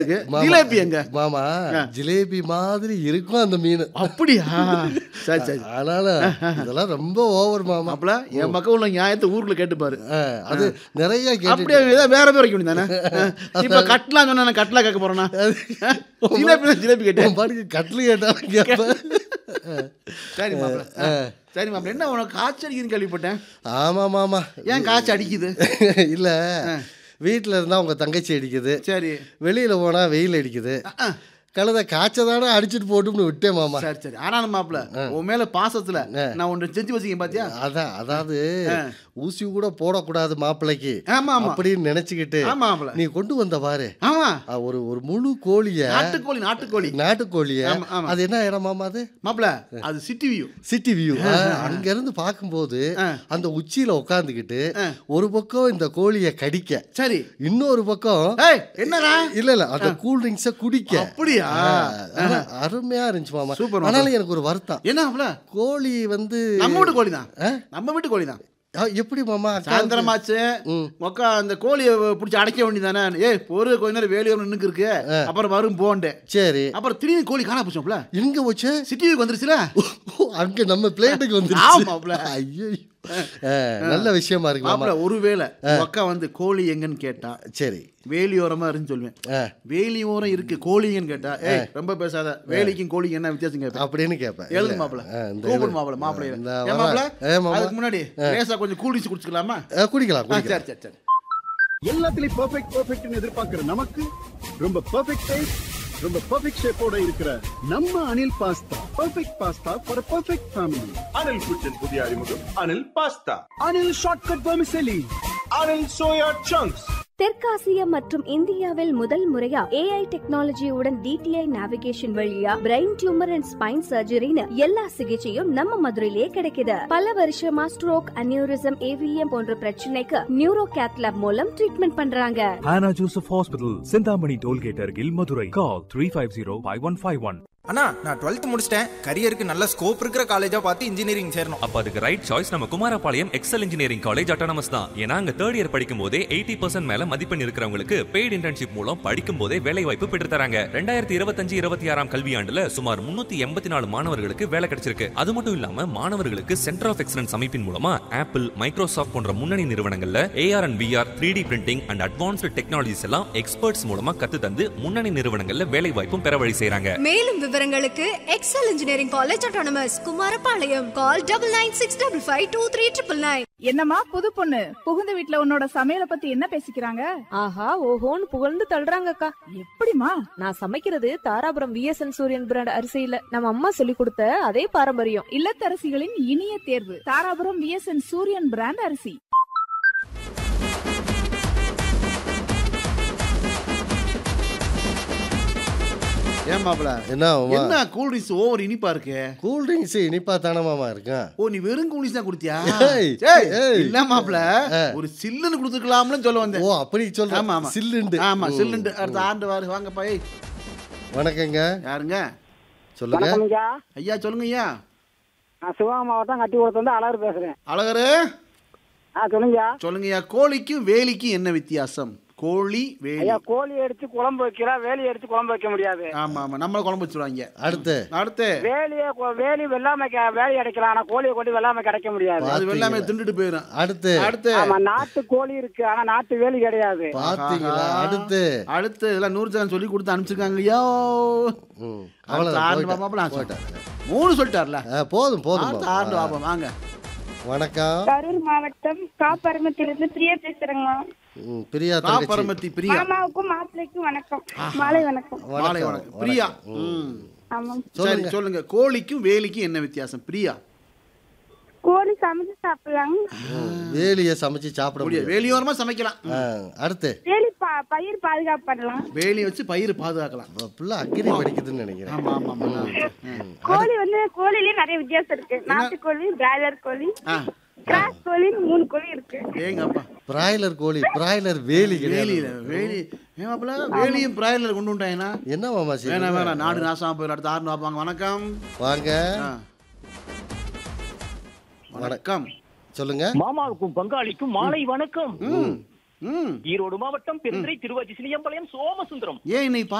ஜிலேபி எங்க மாமா ஜிலேபி மாதிரி இருக்கும் அந்த மீன். அப்படியா? சரி சரி. அதனால இதெல்லாம் ரொம்ப ஓவர் மாமா. அப்பல என் பக்கம் உள்ள நியாயத்தை ஊருக்குள்ள கேட்டுப்பாரு. அது நிறைய அப்படியே ஏதாவது வேற பேர் வைக்க வேண்டியதானே? இப்ப கட்லாம் சொன்னா நான் கட்லா கேட்க போறேன்னா? ஜிலேபி ஜிலேபி கேட்டேன் பாட்டுக்கு கட்லு கேட்டாலும் கேட்பேன். சரி மாப்பிள, சரி மாப்பிள, என்ன உனக்கு காய்ச்சல் அடிக்குதுன்னு கேள்விப்பட்டேன். ஆமா மாமா. ஏன் காய்ச்சல் அடிக்குது? இல்ல வீட்டில் இருந்தால் உங்கள் தங்கச்சி அடிக்குது, சரி வெளியில் போனால் வெயில் அடிக்குது, கழுத காய்ச்சதானே அடிச்சுட்டு போட்டும்னு விட்டேன் மாமா. சரி சரி. ஆனாலும் மாப்பிள உன் மேல பாசத்துல நான் ஒன்று செஞ்சு வச்சுக்கேன் பாத்தியா? அதாவது ஊசி கூட போடக்கூடாது மாப்பிள்ளைக்கு அப்படின்னு நினைச்சுக்கிட்டு நீ கொண்டு வந்த பாரு. ஆமா, ஒரு ஒரு முழு கோழிய, நாட்டுக்கோழிய. அது என்ன இடம் மாமா? அது மாப்பிள அது சிட்டி வியூ. City view. அங்க இருந்து பார்க்கும்போது அந்த உச்சியில உட்காந்துக்கிட்டு ஒரு பக்கம் இந்த கோழிய கடிக்க, சரி, இன்னொரு பக்கம் என்னடா இல்ல அந்த கூல் ட்ரிங்க்ஸ குடிக்க. அப்படியா? அருமையா இருந்துச்சு மாமா. சூப்பர். ஆனாலும் எனக்கு ஒரு வருத்தம். என்ன? கோழி வந்து நம்ம வீட்டு கோழி தான். நம்ம வீட்டு கோழி தான். எப்படி மாமா? சாயந்தரமாச்சு மொக்கா அந்த கோழியை பிடிச்சி அடைக்க வேண்டியதானே? ஒரு கொஞ்ச நேரம் வேலையோ நின்னுக்கு இருக்கு, அப்புறம் வரும் போண்டே. சரி, அப்புறம் திடீர்னு கோழி காணா போச்சோம்ல. எங்க போச்சு? சிட்டிக்கு வந்துருச்சுல. அங்க நம்ம பிளேட்டுக்கு வந்துருச்சு. ஆமாப்ல. ஐயோ, நல்ல விஷயமா இருக்கு மாமா. ஒருவேளை அக்கா வந்து கோழி எங்கன்னு கேட்டா, சரி வேலியோரமா இருந்து சொல்லுவேன். வேலியோரம் இருக்கு கோழிங்கன்னு கேட்டா, ரொம்ப பேசாத, வேலிக்கும் கோழிக்கு என்ன வித்தியாசம் கேட்பேன் அப்படின்னு கேட்பேன். எழுது மாப்பிள, கூப்பிடு மாப்பிள. மாப்பிள அதுக்கு முன்னாடி லேசா கொஞ்சம் கூல் ட்ரிங்க்ஸ் குடிச்சுக்கலாமா? குடிக்கலாம். சரி சரி சரி. எல்லாத்துலயும் பெர்ஃபெக்ட்னு எதிர்பார்க்கிற நமக்கு ரொம்ப பெர்ஃபெக்ட் டேஸ்ட், ரொம்ப பெர்ஃபெக்ட் ஷேப்போட இருக்கிற நம்ம Anil pasta. Perfect pasta for perfect family. Anil kitchen புதிய அறிமுகம் Anil pasta. Anil shortcut vermicelli. Anil soya chunks. தெற்காசியா மற்றும் இந்தியாவில் முதல் முறையா AI டெக்னாலஜியுடன் DTI நேவிகேஷன் வழியா பிரெயின் டியூமர் அண்ட் ஸ்பைன் சர்ஜரின்னு எல்லா சிகிச்சையும் நம்ம மதுரையிலே கிடைக்குது. பல வருஷமா ஸ்ட்ரோக், அனியூரிசம், AVM போன்ற பிரச்சனைக்கு நியூரோ கேத்லாப் மூலம் ட்ரீட்மெண்ட் பண்றாங்க. Hannah Joseph Hospital, Sindhamani Tollgate அருகில் மதுரை. Call 350-5151. அண்ணா, நான் 12th முடிச்சிட்டேன். கரியருக்கு நல்ல ஸ்கோப் இருக்கிற காலேஜா பார்த்து இன்ஜினியரிங் சேரணும். அப்ப அதுக்கு ரைட் சாய்ஸ் நம்ம Kumarapalayam XL engineering college autonomous தான். ஏன்னா அங்க 3rd இயர் படிக்கும் போதே 80% மேல மதிப்பெண் இருக்கிறவங்களுக்கு பெய்டு இன்டர்ன்ஷிப் மூலம் படிக்கும் போதே வேலை வாய்ப்பு பெற்று தராங்க. 2025-26 கல்வியாண்டுல சுமார் 384 மாணவர்களுக்கு வேலை கிடைச்சிருக்கு. அது மட்டும் இல்லாம மாணவர்களுக்கு சென்டர் ஆஃப் எக்ஸலன்ஸ் அமைப்பின் மூலமா ஆப்பிள், மைக்ரோசாஃப்ட் போன்ற முன்னணி நிறுவனங்கள்ல AR and VR, 3D printing and advanced technologies எல்லாம் எக்ஸ்பர்ட்ஸ் மூலமா கத்து தந்து முன்னணி நிறுவனங்கள்ல வேலை வாய்ப்பும் பெற வழி செய்றாங்க. மேலும் விவரங்களுக்கு XL engineering college autonomous Kumarapalayam. கால் 9965523999. என்னம்மா புது பொண்ணு, புகுந்த வீட்ல உன்னோட சமையல பத்தி என்ன பேசிக்கிறாங்க? ஆஹா ஓஹோன்னு புகழ்ந்து தள்ளுறாங்கக்கா. எப்படிமா? நான் சமைக்கிறது தாராபுரம் VSN சூரியன் பிராண்ட் அரிசியில நம்ம அம்மா சொல்லி கொடுத்த அதே பாரம்பரியம். இல்லத்தரசிகளின் இனிய தேர்வு தாராபுரம் VSN சூரியன் பிராண்ட் அரிசி. ஏன் மாப்பிள, என்ன கூல் ட்ரிங்க்ஸ் ஓவர் இனிப்பா இருக்கு? கூல் ட்ரிங்க்ஸ் இனிப்பா தானே மாமா இருக்கு. ஓ, நீ வெறும் கூல் ட்ரிங்க்ஸ் தான் குடித்தியா? இல்ல மாப்பிள, ஒரு சில்லுன்னு குடுத்துக்கலாம்னு சொல்ல வந்தேன். ஓ, அப்படி சொல்ற. ஆமா ஆமா, சில்லுண்டு. ஆமா சில்லுண்டு. அடுத்த ஆண்டு வாங்க பாய். வணக்கங்க. யாருங்க? சொல்லுங்க ஐயா. சொல்லுங்க ஐயா. நான் சிவகங்கை மாவட்டம் கட்டிக்குளத்துல அழகர் பேசுறேன். அழகரு சொல்லுங்க. சொல்லுங்க ஐயா. கோழிக்கும் வேலிக்கும் என்ன வித்தியாசம்? கோழி வேலி. கோழி எடுத்து குழம்பு வைக்கிறா, வேலி எடுத்து குழம்பு வைக்க முடியாது. ஆமா ஆமா, நம்மள குழம்பு வச்சிருவாங்க. அடுத்து வேலி வெள்ளாமை வேலி அடைக்கலாம், ஆனா கோழியை கொண்டு வெள்ளாமை கிடைக்க முடியாது. அது வெள்ளாமை திண்டுட்டு போயிடும். அடுத்து ஆமா, நாட்டு கோழி இருக்கு, ஆனா நாட்டு வேலி கிடையாது. பாத்தீங்களா? அடுத்து இதெல்லாம் 100 சொல்லி கொடுத்து அனுப்பிச்சிருக்காங்க. ஐயோ, 3 சொல்லிட்டார்ல. போதும். வாங்க. வணக்கம். கரூர் மாவட்டம் காப்பரமத்திலிருந்து பிரியா பேசுறேங்க. பிரியா, காப்பரமத்தி பிரியா. மாமாவுக்கும் மாப்பிள்ளைக்கும் வணக்கம். மாலை வணக்கம். மாலை வணக்கம் பிரியா. ஆமா, சொல்லுங்க. கோழிக்கும் வேலிக்கும் என்ன வித்தியாசம் பிரியா? கோழி சமைச்சு சாப்பிடலாம், வேலியை சமைச்சு சாப்பிட முடியாது. வேலியோரமா சமைக்கலாம். அடுத்து வேலி பயிர் பாதுகாப்பு பண்ணலாம். வேலி வச்சு பயிர் பாதுகாக்கலாம். புள்ள அக்ரி படிக்குதுன்னு நினைக்கிறேன். ஆமா ஆமா. கோழி கோழிலயே நிறைய வித்தியாசம் இருக்கு. நாட்டுக்கோழி, பிராய்லர் கோழி, கிராஸ் கோழி, 3 கோழி இருக்கு. ஏங்கப்பா, பிராய்லர் கோழி, பிராய்லர் வேலி வேலி. ஏமாப்ல வேலியும் பிராய்லர் கொண்டு வந்துட்டாங்கன்னா என்ன மாமா? வேணாம், நாடு நாசமா போயிடும். அடுத்து 6 வாங்க. வணக்கம். வாங்க. வணக்கம். சொல்லுங்க. மாமாவுக்கும் பங்காளிக்கும் மாலை வணக்கம். ஈரோடு மாவட்டம் பெருந்துறை திருவாச்சி சிலியம்பாளையம் சோமசுந்தரம். ஏன் இன்னைக்கு